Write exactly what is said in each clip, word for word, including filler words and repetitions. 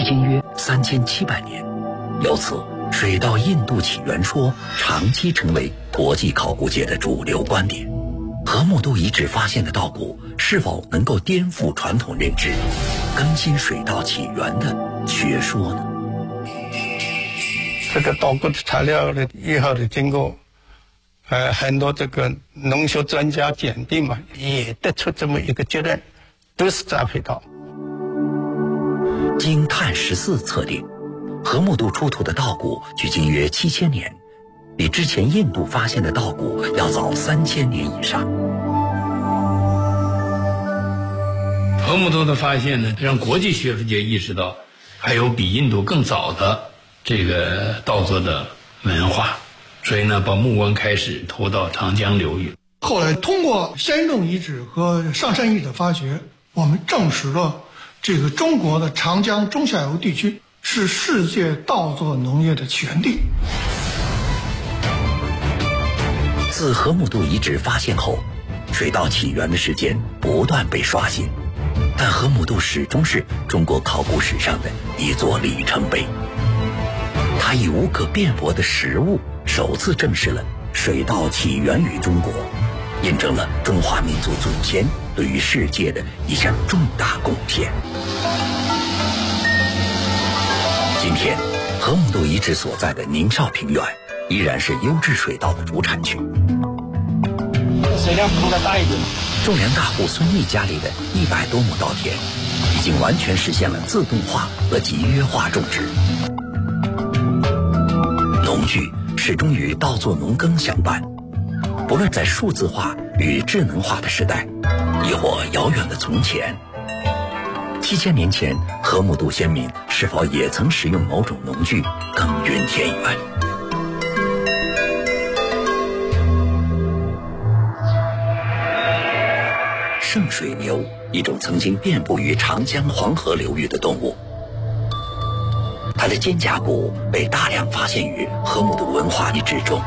今约三千七百年。由此，水稻印度起源说长期成为国际考古界的主流观点。河姆渡遗址发现的稻谷是否能够颠覆传统认知，更新水稻起源的学说呢？ 这个稻谷的材料的以后的经过，呃，很多这个农学专家鉴定嘛，也得出这么一个结论，都是杂配稻。 经碳十四测定，河姆渡出土的稻谷距今约七千年，比之前印度发现的稻谷要早三千年以上。 河姆渡的发现呢，让国际学术界意识到，还有比印度更早的这个稻作的文化，所以呢，把目光开始投到长江流域。 后来通过仙洞遗址和上山遗址的发掘，我们证实了这个中国的长江中下游地区是世界稻作农业的起源地。 自河姆渡遗址发现后，水稻起源的事件不断被刷新，但河姆渡始终是中国考古史上的一座里程碑。它以无可辩驳的实物，首次证实了水稻起源于中国，印证了中华民族祖先对于世界的一项重大贡献。今天，河姆渡遗址所在的宁绍平原依然是优质水稻的主产区。 水量不能再大一点。 种粮大户孙密家里的一百多亩稻田，已经完全实现了自动化和集约化种植。农具始终与稻作农耕相伴，不论在数字化与智能化的时代，亦或遥远的从前，七千年前河姆渡先民是否也曾使用某种农具耕耘田园？圣水牛，一种曾经遍布于长江、黄河流域的动物。它的肩胛骨被大量发现于河姆渡文化遗址中。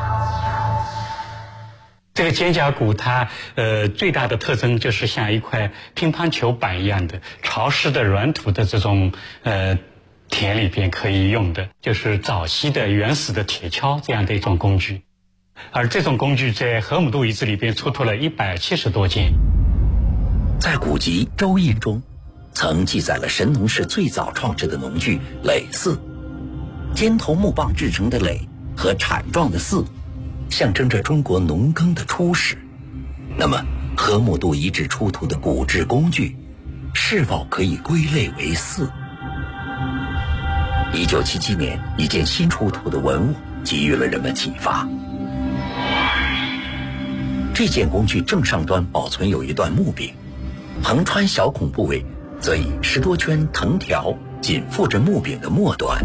这个肩胛骨它呃最大的特征就是像一块乒乓球板一样的潮湿的软土的这种呃田里边可以用的，就是早期的原始的铁锹这样的一种工具。而这种工具在河姆渡遗址里边出土了一百七十多件。 在古籍《周易》中，曾记载了神农氏最早创制的农具耒耜，尖头木棒制成的耒和铲状的耜，象征着中国农耕的初始。那么，河姆渡遗址出土的古制工具，是否可以归类为耜？一九七七年，一件新出土的文物给予了人们启发。这件工具正上端保存有一段木柄，横穿小孔部位则以十多圈藤条紧附着木柄的末端，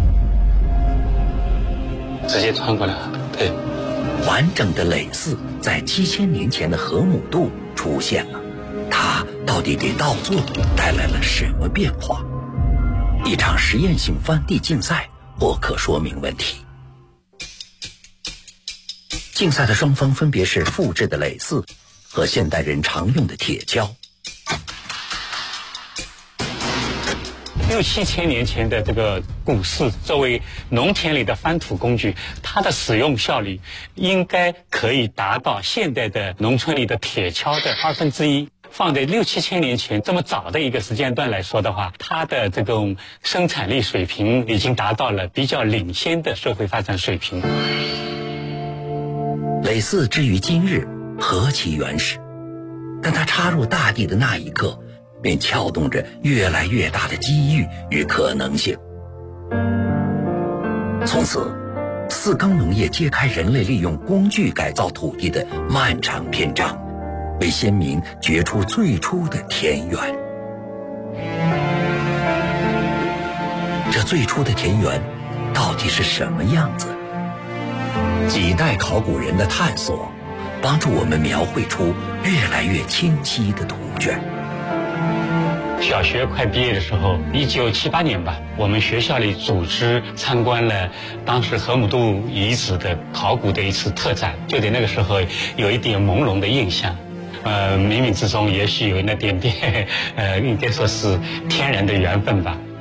直接穿过来。对， 完整的耒耜在七千年前的河姆渡出现了，它到底给稻作带来了什么变化？一场实验性翻地竞赛或可说明问题。竞赛的双方分别是复制的耒耜和现代人常用的铁锹。 六七千年前的这个古耜作为农田里的翻土工具，它的使用效率应该可以达到现代的农村里的铁锹的二分之一。放在六七千年前这么早的一个时间段来说的话，它的这种生产力水平已经达到了比较领先的社会发展水平。 耒耜之于今日何其原始，但它插入大地的那一刻，便撬动着越来越大的机遇与可能性。从此，四耕农业揭开人类利用工具改造土地的漫长篇章，为先民掘出最初的田园。这最初的田园到底是什么样子？几代考古人的探索，帮助我们描绘出越来越清晰的图卷。 小学快毕业的时候，一九七八年吧，我们学校里组织参观了当时河姆渡遗址的考古的一次特展，就在那个时候有一点朦胧的印象，呃，冥冥之中也许有那点点，呃，应该说是天然的缘分吧。